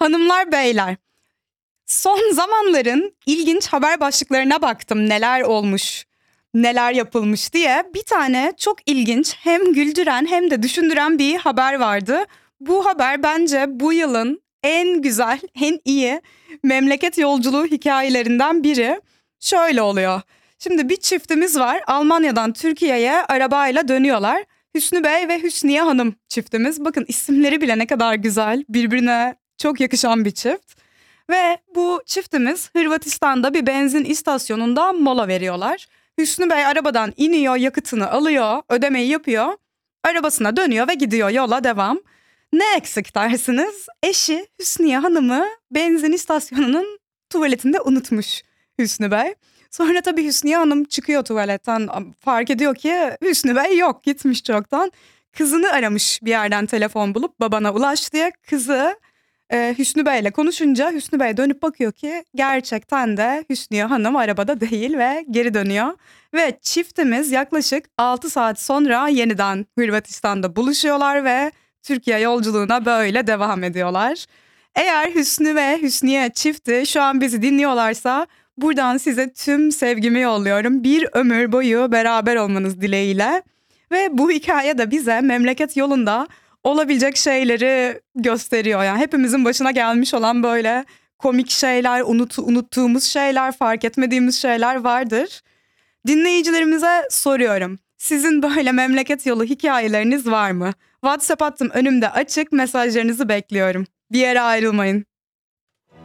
Hanımlar, beyler, son zamanların ilginç haber başlıklarına baktım. Neler olmuş, neler yapılmış diye. Bir tane çok ilginç, hem güldüren hem de düşündüren bir haber vardı. Bu haber bence bu yılın en güzel, en iyi memleket yolculuğu hikayelerinden biri. Şöyle oluyor. Şimdi bir çiftimiz var. Almanya'dan Türkiye'ye arabayla dönüyorlar. Hüsnü Bey ve Hüsniye Hanım çiftimiz. Bakın isimleri bile ne kadar güzel. Birbirine çok yakışan bir çift. Ve bu çiftimiz Hırvatistan'da bir benzin istasyonunda mola veriyorlar. Hüsnü Bey arabadan iniyor, yakıtını alıyor, ödemeyi yapıyor. Arabasına dönüyor ve gidiyor, yola devam. Ne eksik dersiniz? Eşi Hüsniye Hanım'ı benzin istasyonunun tuvaletinde unutmuş Hüsnü Bey. Sonra tabii Hüsniye Hanım çıkıyor tuvaletten, fark ediyor ki Hüsnü Bey yok, gitmiş çoktan. Kızını aramış bir yerden, telefon bulup babana ulaş diye. Kızı Hüsnü Bey'le konuşunca Hüsnü Bey dönüp bakıyor ki gerçekten de Hüsniye Hanım arabada değil ve geri dönüyor. Ve çiftimiz yaklaşık 6 saat sonra yeniden Hırvatistan'da buluşuyorlar ve Türkiye yolculuğuna böyle devam ediyorlar. Eğer Hüsnü ve Hüsniye çifti şu an bizi dinliyorlarsa buradan size tüm sevgimi yolluyorum. Bir ömür boyu beraber olmanız dileğiyle. Ve bu hikaye de bize memleket yolunda olabilecek şeyleri gösteriyor. Yani hepimizin başına gelmiş olan böyle komik şeyler, unuttuğumuz şeyler, fark etmediğimiz şeyler vardır. Dinleyicilerimize soruyorum. Sizin böyle memleket yolu hikayeleriniz var mı? WhatsApp hattım önümde açık, mesajlarınızı bekliyorum. Bir yere ayrılmayın.